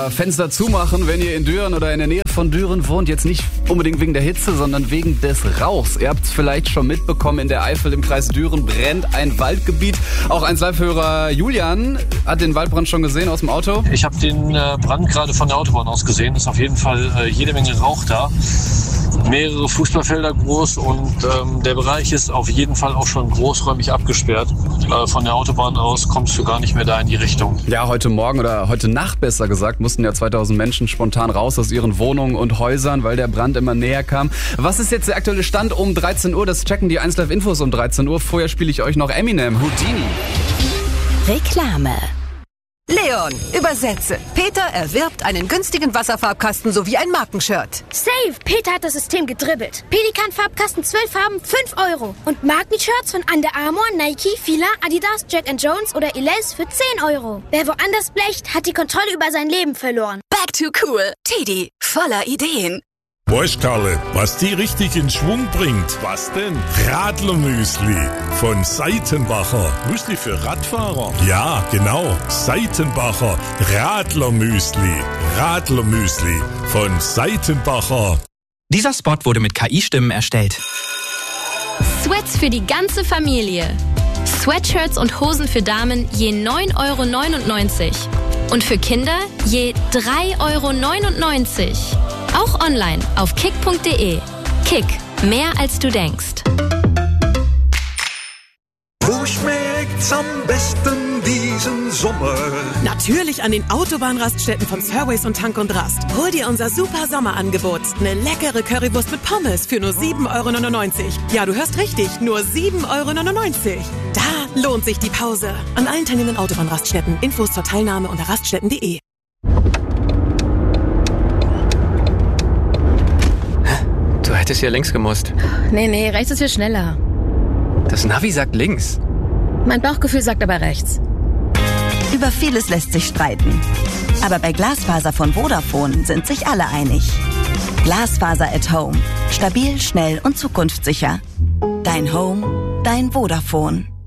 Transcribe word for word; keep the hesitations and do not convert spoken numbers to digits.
euer Fenster zumachen, wenn ihr in Düren oder in der Nähe von Düren wohnt. Jetzt nicht unbedingt wegen der Hitze, sondern wegen des Rauchs. Ihr habt es vielleicht schon mitbekommen, in der Eifel im Kreis Düren brennt ein Waldgebiet. Auch eins Live-Hörer Julian hat den Waldbrand schon gesehen aus dem Auto. Ich habe den äh, Brand gerade von der Autobahn aus gesehen. Ist auf jeden Fall äh, jede Menge Rauch da. Mehrere Fußballfelder groß und ähm, der Bereich ist auf jeden Fall auch schon großräumig abgesperrt. Äh, von der Autobahn aus kommst du gar nicht mehr da in die Richtung. Ja, heute Morgen oder heute Nacht besser gesagt, mussten ja zweitausend Menschen spontan raus aus ihren Wohnungen und Häusern, weil der Brand immer näher kam. Was ist jetzt der aktuelle Stand um dreizehn Uhr? Das checken die eins Live Infos um dreizehn Uhr. Vorher spiele ich euch noch Eminem, Houdini. Reklame. Leon, übersetze. Peter erwirbt einen günstigen Wasserfarbkasten sowie ein Markenshirt. Safe! Peter hat das System gedribbelt. Pelikan-Farbkasten, zwölf Farben, fünf Euro. Und Markenshirts von Under Armour, Nike, Fila, Adidas, Jack and Jones oder Elize für zehn Euro. Wer woanders blecht, hat die Kontrolle über sein Leben verloren. Back to cool. Teddy, voller Ideen. Weißt Karle, was die richtig in Schwung bringt? Was denn? Radlermüsli von Seitenbacher. Müsli für Radfahrer? Ja, genau. Seitenbacher Radlermüsli. Radlermüsli von Seitenbacher. Dieser Spot wurde mit K I-Stimmen erstellt. Sweats für die ganze Familie. Sweatshirts und Hosen für Damen je neun Euro neunundneunzig. Und für Kinder je drei Euro neunundneunzig. Auch online auf kick punkt de. Kick, mehr als du denkst. Wo schmeckt's am besten diesen Sommer? Natürlich an den Autobahnraststätten von Surways und Tank und Rast. Hol dir unser super Sommerangebot. Eine leckere Currywurst mit Pommes für nur sieben Euro neunundneunzig. Ja, du hörst richtig, nur sieben Euro neunundneunzig. Da lohnt sich die Pause. An allen teilnehmenden Autobahnraststätten. Infos zur Teilnahme unter raststätten punkt de. Du hättest hier links gemusst. Nee, nee, rechts ist viel schneller. Das Navi sagt links. Mein Bauchgefühl sagt aber rechts. Über vieles lässt sich streiten. Aber bei Glasfaser von Vodafone sind sich alle einig. Glasfaser at Home. Stabil, schnell und zukunftssicher. Dein Home, dein Vodafone.